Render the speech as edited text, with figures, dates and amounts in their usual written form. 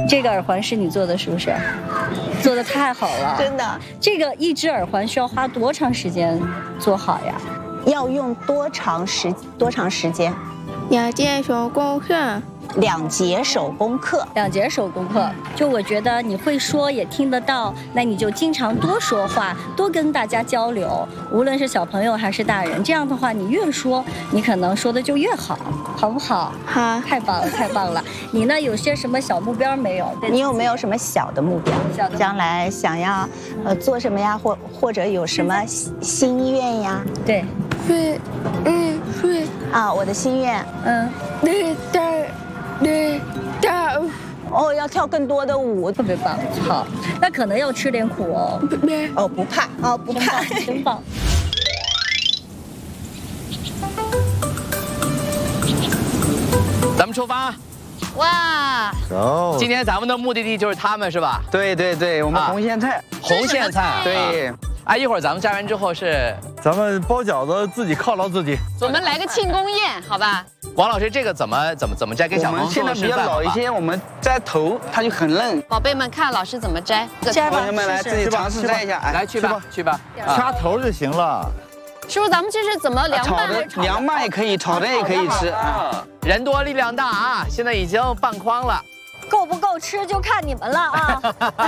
这个耳环是你做的，是不是？做的太好了， 真的。 这个一只耳环需要花多长时间做好呀？ 要用多长时间 2节手工课。 2节手工课 ，2节手工课。就我觉得你会说也听得到，那你就经常多说话，多跟大家交流，无论是小朋友还是大人。这样的话，你越说，你可能说的就越好，好不好？ 好， 太棒了，太棒了。你呢，有些什么小目标没有？ 你有没有什么小的目标？将来想要做什么呀？或者有什么心愿呀？ 对， 睡。 啊，我的心愿，哦，要跳更多的舞， 特别棒。好，那可能要吃点苦哦。 哦，不怕，哦，不怕， 真棒。 咱们出发。 哇， 走。 今天咱们的目的地就是他们，是吧？ 对对对，我们红苋菜。 红苋菜。 对。 哎，一会儿咱们摘完之后是， 咱们包饺子自己犒劳自己。 我们来个庆功宴，好吧？ 王老师，这个怎么摘？给小朋友现在比较老一些，我们摘头，它就很嫩。 宝贝们，看老师怎么摘。 摘吧， 同学们来自己尝试摘一下。 来，去吧，去吧。 掐头就行了。 师傅，咱们这是怎么凉拌？ 凉拌也可以，炒的也可以吃啊。 人多力量大啊！现在已经拌筐了。 够不够吃就看你们了啊。